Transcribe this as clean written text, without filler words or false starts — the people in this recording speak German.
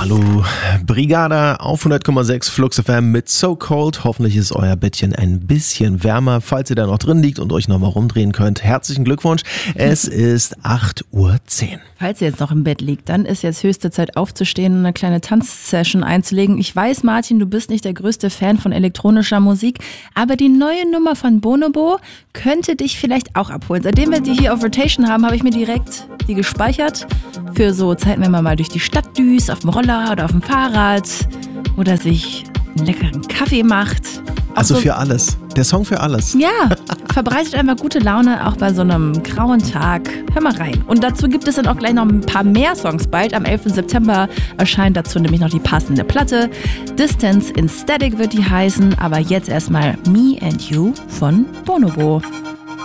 Hallo, Brigada auf 100,6 Flux FM mit So Cold. Hoffentlich ist euer Bettchen ein bisschen wärmer. Falls ihr da noch drin liegt und euch nochmal rumdrehen könnt, herzlichen Glückwunsch. Es ist 8:10 Uhr. Falls ihr jetzt noch im Bett liegt, dann ist jetzt höchste Zeit aufzustehen und eine kleine Tanzsession einzulegen. Ich weiß, Martin, du bist nicht der größte Fan von elektronischer Musik, aber die neue Nummer von Bonobo könnte dich vielleicht auch abholen. Seitdem wir die hier auf Rotation haben, habe ich mir direkt die gespeichert für so Zeiten, wenn man mal durch die Stadt düst, auf dem Roller oder auf dem Fahrrad oder sich einen leckeren Kaffee macht. Also so, für alles. Der Song für alles. Ja, verbreitet einfach gute Laune, auch bei so einem grauen Tag. Hör mal rein. Und dazu gibt es dann auch gleich noch ein paar mehr Songs bald. Am 11. September erscheint dazu nämlich noch die passende Platte. Distance in Static wird die heißen, aber jetzt erstmal Me and You von Bonobo.